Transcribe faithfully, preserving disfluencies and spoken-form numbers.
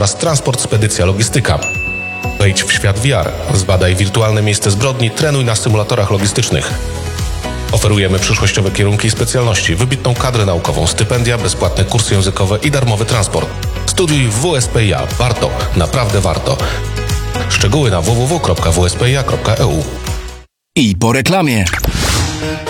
oraz transport, spedycja, logistyka. Wejdź w świat V R, zbadaj wirtualne miejsce zbrodni, trenuj na symulatorach logistycznych. Oferujemy przyszłościowe kierunki i specjalności, wybitną kadrę naukową, stypendia, bezpłatne kursy językowe i darmowy transport. Studiuj w W S P I A. Warto, naprawdę warto. Szczegóły na w w w kropka w s p i a kropka e u. I po reklamie.